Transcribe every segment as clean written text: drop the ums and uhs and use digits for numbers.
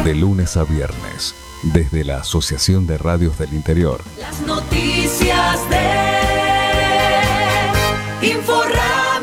De lunes a viernes, desde la Asociación de Radios del Interior. Las noticias de Inforrami.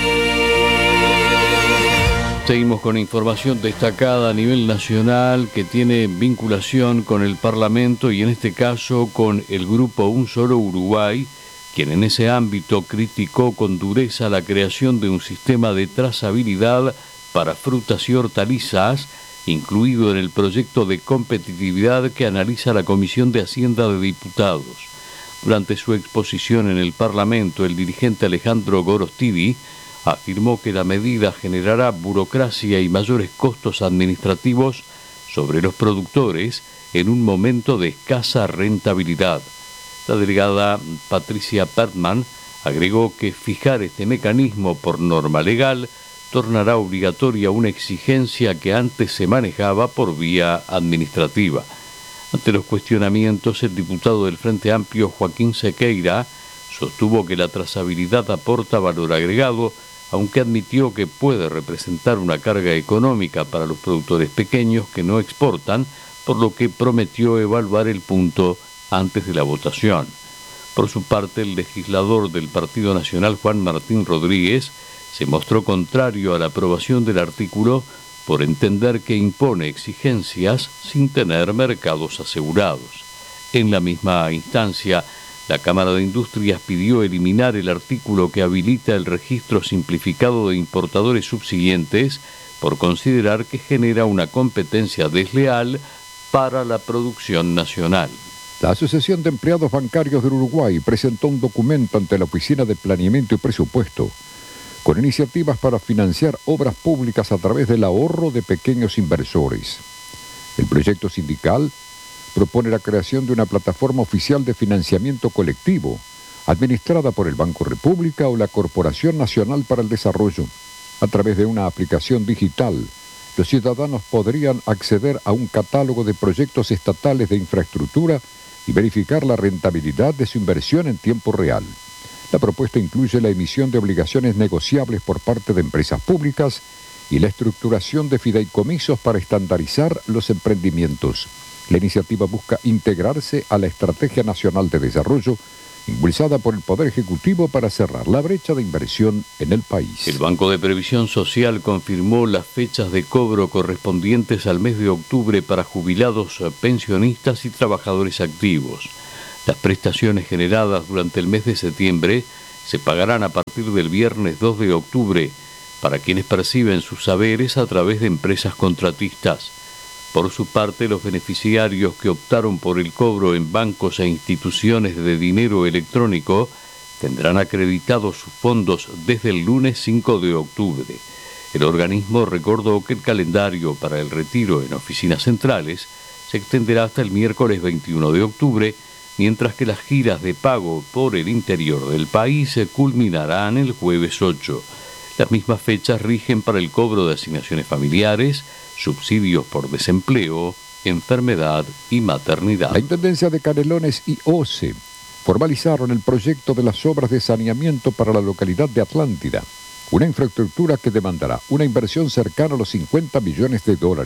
Seguimos con información destacada a nivel nacional que tiene vinculación con el Parlamento y en este caso con el grupo Un Solo Uruguay, quien en ese ámbito criticó con dureza la creación de un sistema de trazabilidad para frutas y hortalizas, incluido en el proyecto de competitividad que analiza la Comisión de Hacienda de Diputados. Durante su exposición en el Parlamento, el dirigente Alejandro Gorostidi afirmó que la medida generará burocracia y mayores costos administrativos sobre los productores en un momento de escasa rentabilidad. La delegada Patricia Pertman agregó que fijar este mecanismo por norma legal tornará obligatoria una exigencia que antes se manejaba por vía administrativa. Ante los cuestionamientos, el diputado del Frente Amplio, Joaquín Sequeira, sostuvo que la trazabilidad aporta valor agregado, aunque admitió que puede representar una carga económica para los productores pequeños que no exportan, por lo que prometió evaluar el punto antes de la votación. Por su parte, el legislador del Partido Nacional, Juan Martín Rodríguez, se mostró contrario a la aprobación del artículo por entender que impone exigencias sin tener mercados asegurados. En la misma instancia, la Cámara de Industrias pidió eliminar el artículo que habilita el registro simplificado de importadores subsiguientes por considerar que genera una competencia desleal para la producción nacional. La Asociación de Empleados Bancarios del Uruguay presentó un documento ante la Oficina de Planeamiento y Presupuesto con iniciativas para financiar obras públicas a través del ahorro de pequeños inversores. El proyecto sindical propone la creación de una plataforma oficial de financiamiento colectivo, administrada por el Banco República o la Corporación Nacional para el Desarrollo. A través de una aplicación digital, los ciudadanos podrían acceder a un catálogo de proyectos estatales de infraestructura y verificar la rentabilidad de su inversión en tiempo real. La propuesta incluye la emisión de obligaciones negociables por parte de empresas públicas y la estructuración de fideicomisos para estandarizar los emprendimientos. La iniciativa busca integrarse a la Estrategia Nacional de Desarrollo, impulsada por el Poder Ejecutivo para cerrar la brecha de inversión en el país. El Banco de Previsión Social confirmó las fechas de cobro correspondientes al mes de octubre para jubilados, pensionistas y trabajadores activos. Las prestaciones generadas durante el mes de septiembre se pagarán a partir del viernes 2 de octubre para quienes perciben sus saberes a través de empresas contratistas. Por su parte, los beneficiarios que optaron por el cobro en bancos e instituciones de dinero electrónico tendrán acreditados sus fondos desde el lunes 5 de octubre. El organismo recordó que el calendario para el retiro en oficinas centrales se extenderá hasta el miércoles 21 de octubre, mientras que las giras de pago por el interior del país se culminarán el jueves 8. Las mismas fechas rigen para el cobro de asignaciones familiares, subsidios por desempleo, enfermedad y maternidad. La Intendencia de Canelones y OCE formalizaron el proyecto de las obras de saneamiento para la localidad de Atlántida, una infraestructura que demandará una inversión cercana a los $50 millones.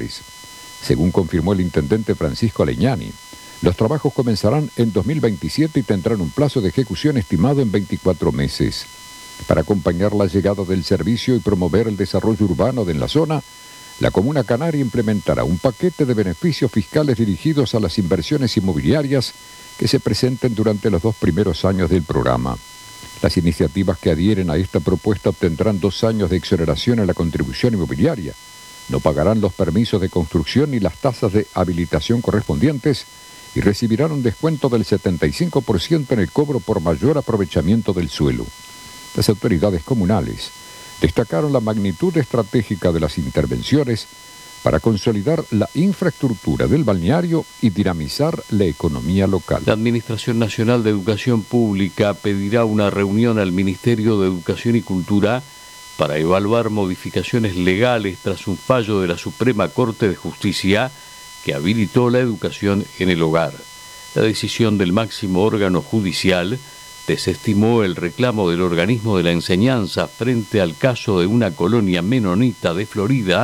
Según confirmó el intendente Francisco Leñani, los trabajos comenzarán en 2027 y tendrán un plazo de ejecución estimado en 24 meses. Para acompañar la llegada del servicio y promover el desarrollo urbano de la zona, la Comuna Canaria implementará un paquete de beneficios fiscales dirigidos a las inversiones inmobiliarias que se presenten durante los 2 primeros años del programa. Las iniciativas que adhieren a esta propuesta obtendrán 2 años de exoneración en la contribución inmobiliaria, no pagarán los permisos de construcción ni las tasas de habilitación correspondientes y recibirán un descuento del 75% en el cobro por mayor aprovechamiento del suelo. Las autoridades comunales destacaron la magnitud estratégica de las intervenciones para consolidar la infraestructura del balneario y dinamizar la economía local. La Administración Nacional de Educación Pública pedirá una reunión al Ministerio de Educación y Cultura para evaluar modificaciones legales tras un fallo de la Suprema Corte de Justicia que habilitó la educación en el hogar. La decisión del máximo órgano judicial desestimó el reclamo del organismo de la enseñanza frente al caso de una colonia menonita de Florida,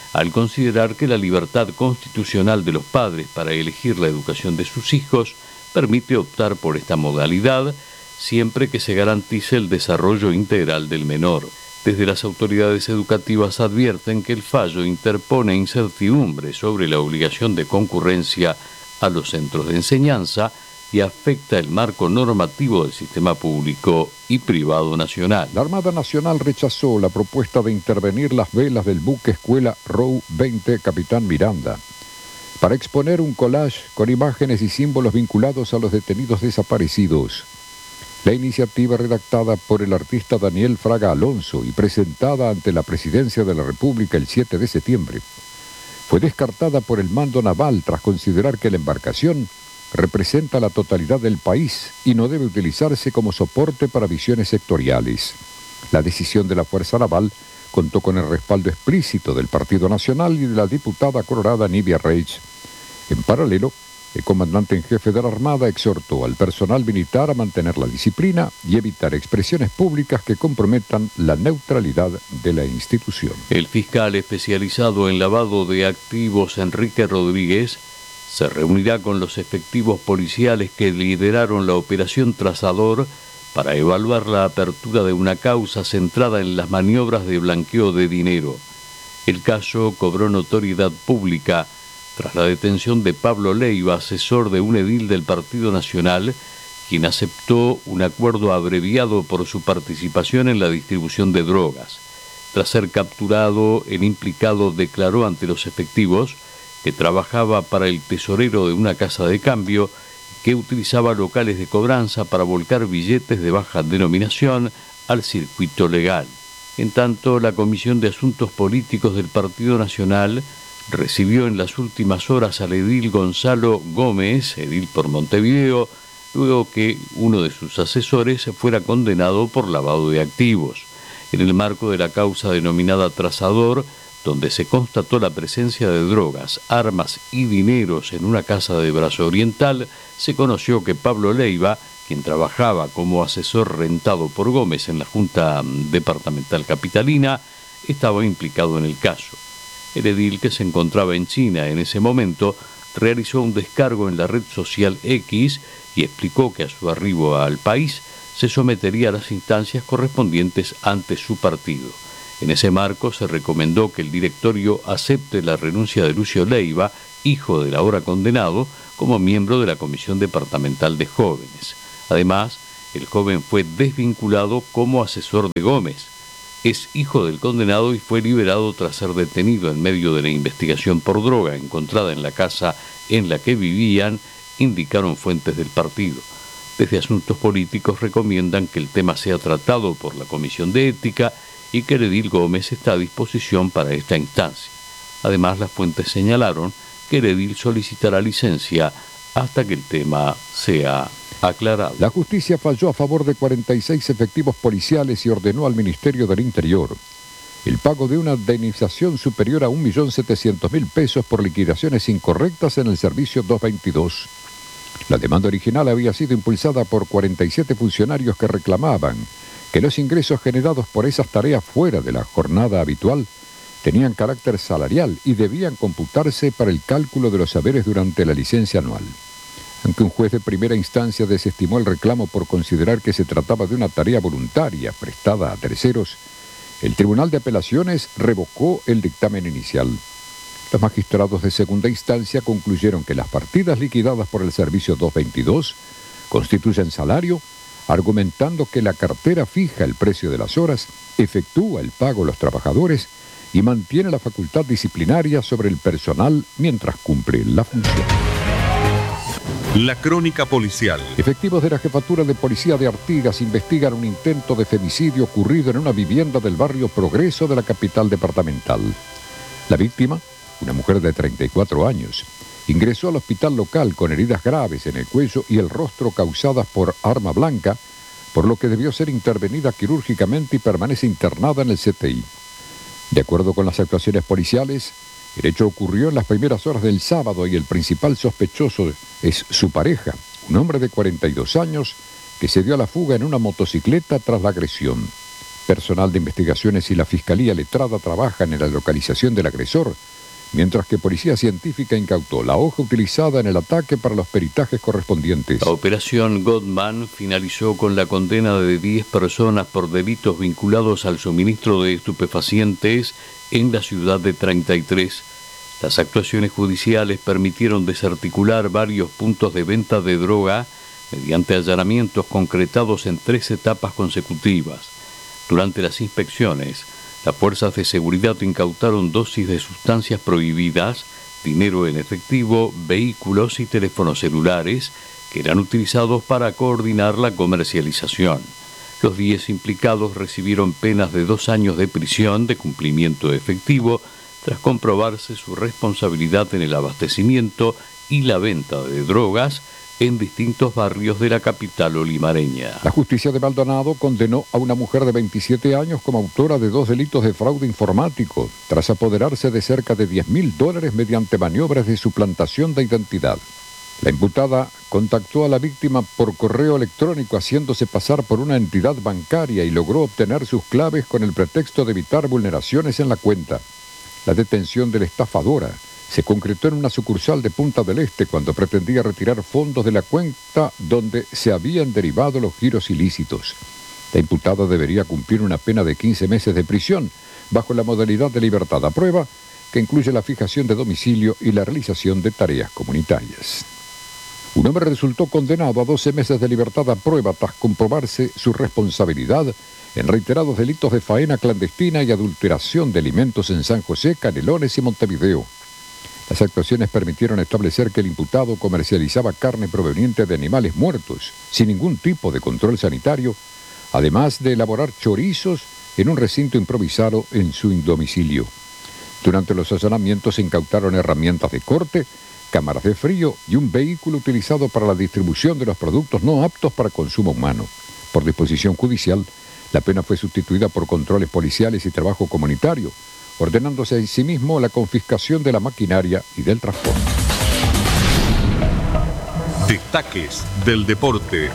al considerar que la libertad constitucional de los padres para elegir la educación de sus hijos permite optar por esta modalidad siempre que se garantice el desarrollo integral del menor. Desde las autoridades educativas advierten que el fallo interpone incertidumbre sobre la obligación de concurrencia a los centros de enseñanza y afecta el marco normativo del sistema público y privado nacional. La Armada Nacional rechazó la propuesta de intervenir las velas del buque escuela Row 20 Capitán Miranda para exponer un collage con imágenes y símbolos vinculados a los detenidos desaparecidos. La iniciativa, redactada por el artista Daniel Fraga Alonso y presentada ante la Presidencia de la República el 7 de septiembre, fue descartada por el mando naval tras considerar que la embarcación representa la totalidad del país y no debe utilizarse como soporte para visiones sectoriales. La decisión de la Fuerza Naval contó con el respaldo explícito del Partido Nacional y de la diputada colorada Nivia Reich. En paralelo, el comandante en jefe de la Armada exhortó al personal militar a mantener la disciplina y evitar expresiones públicas que comprometan la neutralidad de la institución. El fiscal especializado en lavado de activos Enrique Rodríguez se reunirá con los efectivos policiales que lideraron la operación Trazador para evaluar la apertura de una causa centrada en las maniobras de blanqueo de dinero. El caso cobró notoriedad pública tras la detención de Pablo Leiva, asesor de un edil del Partido Nacional, quien aceptó un acuerdo abreviado por su participación en la distribución de drogas. Tras ser capturado, el implicado declaró ante los efectivos que trabajaba para el tesorero de una casa de cambio, que utilizaba locales de cobranza para volcar billetes de baja denominación al circuito legal. En tanto, la Comisión de Asuntos Políticos del Partido Nacional recibió en las últimas horas al edil Gonzalo Gómez, edil por Montevideo, luego que uno de sus asesores fuera condenado por lavado de activos. En el marco de la causa denominada Trazador, donde se constató la presencia de drogas, armas y dineros en una casa de Brazo Oriental, se conoció que Pablo Leiva, quien trabajaba como asesor rentado por Gómez en la Junta Departamental Capitalina, estaba implicado en el caso. El edil, que se encontraba en China en ese momento, realizó un descargo en la red social X y explicó que a su arribo al país se sometería a las instancias correspondientes ante su partido. En ese marco se recomendó que el directorio acepte la renuncia de Lucio Leiva, hijo del ahora condenado, como miembro de la Comisión Departamental de Jóvenes. Además, el joven fue desvinculado como asesor de Gómez. Es hijo del condenado y fue liberado tras ser detenido en medio de la investigación por droga encontrada en la casa en la que vivían, indicaron fuentes del partido. Desde Asuntos Políticos recomiendan que el tema sea tratado por la Comisión de Ética y que el edil Gómez está a disposición para esta instancia. Además, las fuentes señalaron que el edil solicitará licencia hasta que el tema sea aclarado. La justicia falló a favor de 46 efectivos policiales y ordenó al Ministerio del Interior el pago de una indemnización superior a 1.700.000 pesos por liquidaciones incorrectas en el servicio 222. La demanda original había sido impulsada por 47 funcionarios que reclamaban que los ingresos generados por esas tareas fuera de la jornada habitual tenían carácter salarial y debían computarse para el cálculo de los haberes durante la licencia anual. Aunque un juez de primera instancia desestimó el reclamo por considerar que se trataba de una tarea voluntaria prestada a terceros, el Tribunal de Apelaciones revocó el dictamen inicial. Los magistrados de segunda instancia concluyeron que las partidas liquidadas por el servicio 222 constituyen salario, argumentando que la cartera fija el precio de las horas, efectúa el pago a los trabajadores y mantiene la facultad disciplinaria sobre el personal mientras cumple la función. La crónica policial. Efectivos de la Jefatura de Policía de Artigas investigan un intento de femicidio ocurrido en una vivienda del barrio Progreso de la capital departamental. La víctima, una mujer de 34 años, ingresó al hospital local con heridas graves en el cuello y el rostro causadas por arma blanca, por lo que debió ser intervenida quirúrgicamente y permanece internada en el CTI. De acuerdo con las actuaciones policiales, el hecho ocurrió en las primeras horas del sábado y el principal sospechoso es su pareja, un hombre de 42 años que se dio a la fuga en una motocicleta tras la agresión. Personal de investigaciones y la Fiscalía Letrada trabajan en la localización del agresor, mientras que Policía Científica incautó la hoja utilizada en el ataque para los peritajes correspondientes. La operación Godman finalizó con la condena de 10 personas por delitos vinculados al suministro de estupefacientes en la ciudad de 33. Las actuaciones judiciales permitieron desarticular varios puntos de venta de droga mediante allanamientos concretados en 3 etapas consecutivas. Durante las inspecciones, las fuerzas de seguridad incautaron dosis de sustancias prohibidas, dinero en efectivo, vehículos y teléfonos celulares que eran utilizados para coordinar la comercialización. Los 10 implicados recibieron penas de 2 años de prisión de cumplimiento efectivo tras comprobarse su responsabilidad en el abastecimiento y la venta de drogas en distintos barrios de la capital olimareña. La justicia de Maldonado condenó a una mujer de 27 años como autora de 2 delitos de fraude informático, tras apoderarse de cerca de $10.000 mediante maniobras de suplantación de identidad. La imputada contactó a la víctima por correo electrónico haciéndose pasar por una entidad bancaria y logró obtener sus claves con el pretexto de evitar vulneraciones en la cuenta. La detención de la estafadora se concretó en una sucursal de Punta del Este cuando pretendía retirar fondos de la cuenta donde se habían derivado los giros ilícitos. La imputada debería cumplir una pena de 15 meses de prisión bajo la modalidad de libertad a prueba, que incluye la fijación de domicilio y la realización de tareas comunitarias. Un hombre resultó condenado a 12 meses de libertad a prueba tras comprobarse su responsabilidad en reiterados delitos de faena clandestina y adulteración de alimentos en San José, Canelones y Montevideo. Las actuaciones permitieron establecer que el imputado comercializaba carne proveniente de animales muertos, sin ningún tipo de control sanitario, además de elaborar chorizos en un recinto improvisado en su domicilio. Durante los allanamientos se incautaron herramientas de corte, cámaras de frío y un vehículo utilizado para la distribución de los productos no aptos para consumo humano. Por disposición judicial, la pena fue sustituida por controles policiales y trabajo comunitario, ordenándose asimismo la confiscación de la maquinaria y del transporte. Destaques del deporte.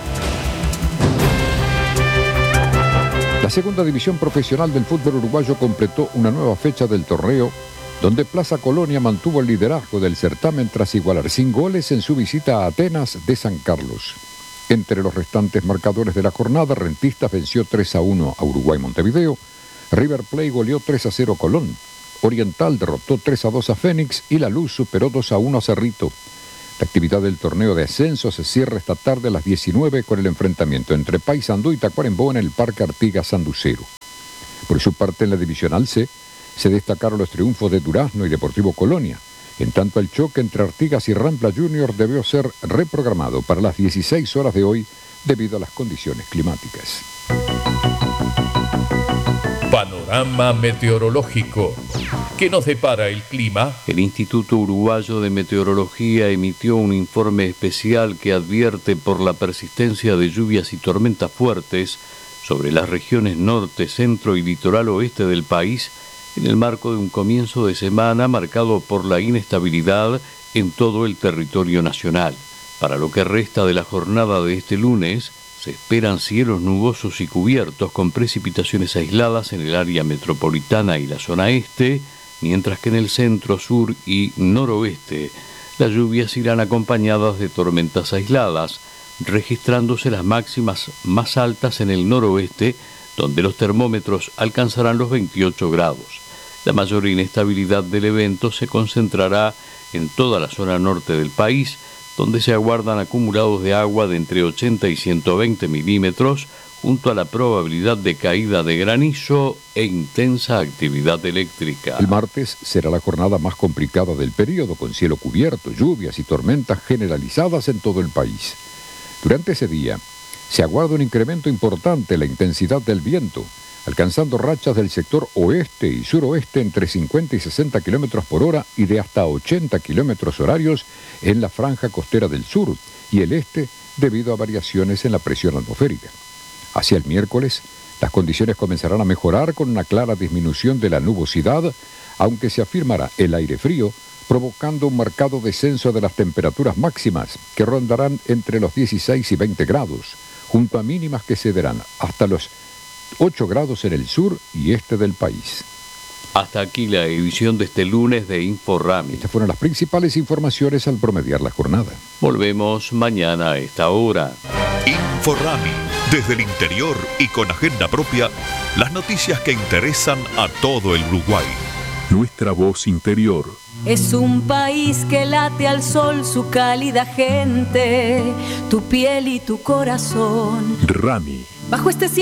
La segunda división profesional del fútbol uruguayo completó una nueva fecha del torneo, donde Plaza Colonia mantuvo el liderazgo del certamen tras igualar sin goles en su visita a Atenas de San Carlos. Entre los restantes marcadores de la jornada, Rentistas venció 3-1 a Uruguay Montevideo, River Plate goleó 3-0 a Colón, Oriental derrotó 3-2 a Fénix y La Luz superó 2-1 a Cerrito. La actividad del torneo de ascenso se cierra esta tarde a las 19 con el enfrentamiento entre Paysandú y Tacuarembó en el Parque Artigas Sanducero. Por su parte, en la Divisional C se destacaron los triunfos de Durazno y Deportivo Colonia. En tanto, el choque entre Artigas y Rampla Junior debió ser reprogramado para las 16 horas de hoy debido a las condiciones climáticas. Panorama meteorológico. ¿Qué nos depara el clima? El Instituto Uruguayo de Meteorología emitió un informe especial que advierte por la persistencia de lluvias y tormentas fuertes sobre las regiones norte, centro y litoral oeste del país en el marco de un comienzo de semana marcado por la inestabilidad en todo el territorio nacional. Para lo que resta de la jornada de este lunes, se esperan cielos nubosos y cubiertos con precipitaciones aisladas en el área metropolitana y la zona este, mientras que en el centro, sur y noroeste las lluvias irán acompañadas de tormentas aisladas, registrándose las máximas más altas en el noroeste, donde los termómetros alcanzarán los 28 grados. La mayor inestabilidad del evento se concentrará en toda la zona norte del país, donde se aguardan acumulados de agua de entre 80 y 120 milímetros, junto a la probabilidad de caída de granizo e intensa actividad eléctrica. El martes será la jornada más complicada del periodo, con cielo cubierto, lluvias y tormentas generalizadas en todo el país. Durante ese día, se aguarda un incremento importante en la intensidad del viento, alcanzando rachas del sector oeste y suroeste entre 50 y 60 kilómetros por hora y de hasta 80 kilómetros horarios en la franja costera del sur y el este debido a variaciones en la presión atmosférica. Hacia el miércoles, las condiciones comenzarán a mejorar con una clara disminución de la nubosidad, aunque se afirmará el aire frío, provocando un marcado descenso de las temperaturas máximas, que rondarán entre los 16 y 20 grados, junto a mínimas que cederán hasta los 8 grados en el sur y este del país. Hasta aquí la edición de este lunes de Inforami. Estas fueron las principales informaciones al promediar la jornada. Volvemos mañana a esta hora. Inforami, desde el interior y con agenda propia, las noticias que interesan a todo el Uruguay. Nuestra voz interior. Es un país que late al sol su cálida gente, tu piel y tu corazón. Rami. Bajo este cielo